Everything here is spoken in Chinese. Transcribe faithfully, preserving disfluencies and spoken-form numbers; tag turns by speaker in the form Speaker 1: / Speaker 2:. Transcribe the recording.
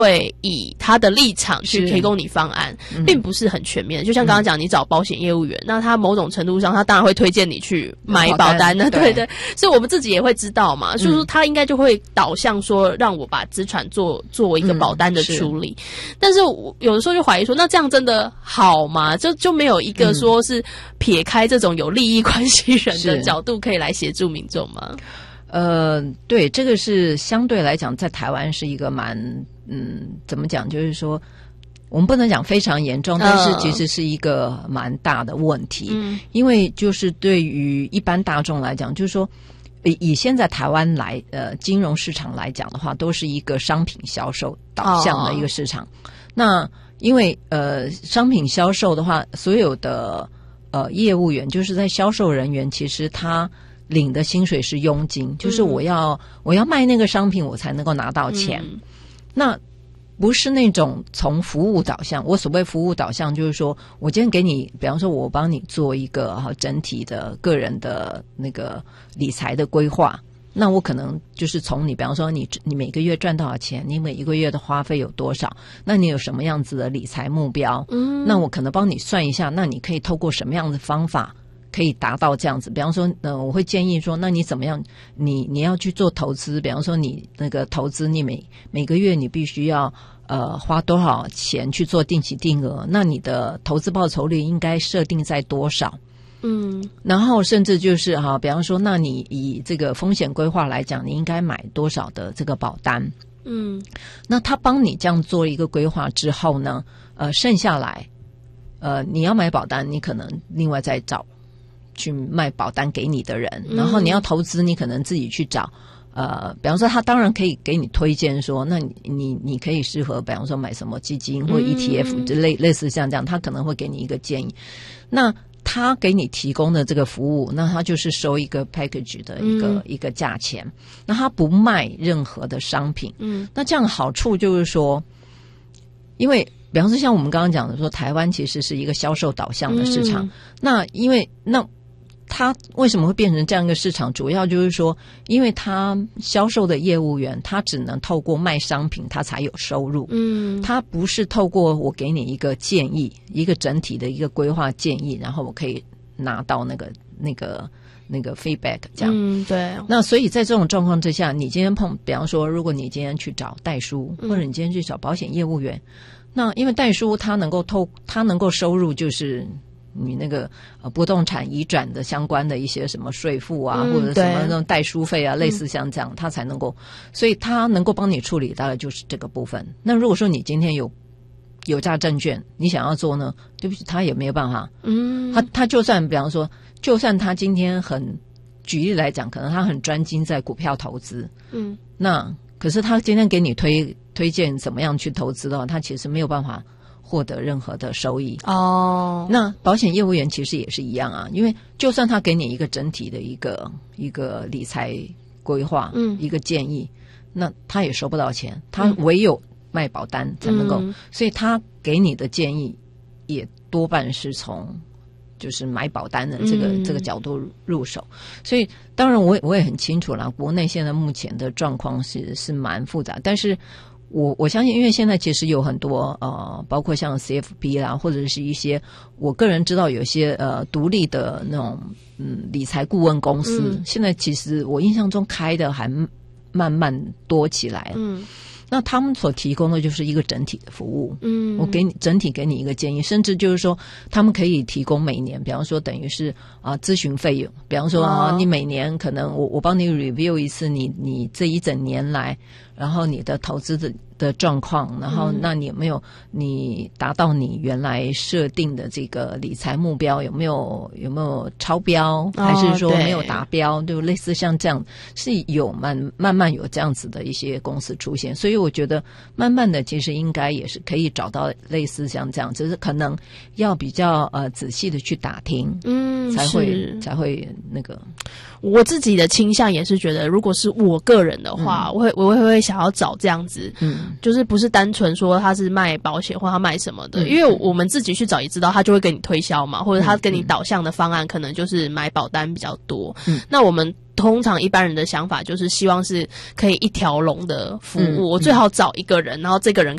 Speaker 1: 会以他的立场去提供你方案，并不是很全面的。就像刚刚讲，你找保险业务员，嗯、那他某种程度上，他当然会推荐你去买保单的，对 对, 对。所以我们自己也会知道嘛，就是说他应该就会导向说，让我把资产做作为一个保单的处理。嗯、但是我有的时候就怀疑说，那这样真的好吗？就就没有一个说是撇开这种有利益关系人的角度，可以来协助民众吗？
Speaker 2: 呃，对，这个是相对来讲，在台湾是一个蛮，嗯，怎么讲？就是说，我们不能讲非常严重，但是其实是一个蛮大的问题。嗯，因为就是对于一般大众来讲，就是说，以以现在台湾来呃金融市场来讲的话，都是一个商品销售导向的一个市场。哦、那因为呃商品销售的话，所有的呃业务员，就是在销售人员，其实他领的薪水是佣金，就是我要、嗯、我要卖那个商品，我才能够拿到钱。嗯、那不是那种从服务导向。我所谓服务导向，就是说我今天给你，比方说我帮你做一个整体的个人的那个理财的规划，那我可能就是从你，比方说你你每个月赚多少钱，你每一个月的花费有多少，那你有什么样子的理财目标？嗯，那我可能帮你算一下，那你可以透过什么样的方法可以达到这样子。比方说呃，我会建议说，那你怎么样，你你要去做投资，比方说你那个投资，你每每个月你必须要呃花多少钱去做定期定额，那你的投资报酬率应该设定在多少？嗯，然后甚至就是哈，比方说，那你以这个风险规划来讲，你应该买多少的这个保单？嗯，那他帮你这样做一个规划之后呢，呃，剩下来，呃，你要买保单，你可能另外再找去卖保单给你的人，然后你要投资，你可能自己去找。呃，比方说，他当然可以给你推荐说，那你你你可以适合，比方说买什么基金或 E T F 之类、嗯、类似像这样，他可能会给你一个建议。那他给你提供的这个服务，那他就是收一个 package 的一个、嗯、一个价钱，那他不卖任何的商品。嗯，那这样好处就是说，因为比方说像我们刚刚讲的说，台湾其实是一个销售导向的市场，嗯、那因为那他为什么会变成这样一个市场？主要就是说，因为他销售的业务员，他只能透过卖商品，他才有收入。嗯，他不是透过我给你一个建议，一个整体的一个规划建议，然后我可以拿到那个那个那个 feedback 这样。嗯，对。那所以在这种状况之下，你今天碰，比方说，如果你今天去找代书，或者你今天去找保险业务员，嗯、那因为代书他能够透，他能够收入就是你那个呃不动产移转的相关的一些什么税负啊，嗯、或者什么那种代书费啊，类似像这样，他才能够，所以他能够帮你处理大概就是这个部分。那如果说你今天有有价证券，你想要做呢，对不起，他也没有办法。嗯，他他就算比方说，就算他今天很举例来讲，可能他很专精在股票投资，嗯，那可是他今天给你推推荐怎么样去投资的话，他其实没有办法获得任何的收益。哦，那保险业务员其实也是一样啊，因为就算他给你一个整体的一个一个理财规划，嗯，一个建议，那他也收不到钱，他唯有卖保单才能够，嗯、所以他给你的建议也多半是从就是买保单的这个、嗯、这个角度入手。所以当然我我也很清楚啦，国内现在目前的状况是是蛮复杂，但是我我相信，因为现在其实有很多呃，包括像 C F P 啦，或者是一些我个人知道有一些呃独立的那种嗯理财顾问公司，嗯、现在其实我印象中开的还慢慢多起来。嗯，那他们所提供的就是一个整体的服务。嗯，我给你整体给你一个建议，甚至就是说他们可以提供每年，比方说等于是啊、呃、咨询费用，比方说啊、哦、你每年可能我我帮你 review 一次你你这一整年来。然后你的投资的的状况，然后那你有没有你达到你原来设定的这个理财目标，有没有有没有超标，哦、还是说没有达标？对，类似像这样是有慢慢慢有这样子的一些公司出现，所以我觉得慢慢的其实应该也是可以找到类似像这样，只是可能要比较呃仔细的去打听，嗯， 才会才会那个。
Speaker 1: 我自己的倾向也是觉得，如果是我个人的话，嗯、我会我会会想要找这样子，嗯，就是不是单纯说他是卖保险或他卖什么的，嗯、因为我们自己去找也知道，他就会跟你推销嘛，或者他跟你导向的方案可能就是买保单比较多。嗯，那我们通常一般人的想法就是希望是可以一条龙的服务，嗯、我最好找一个人，然后这个人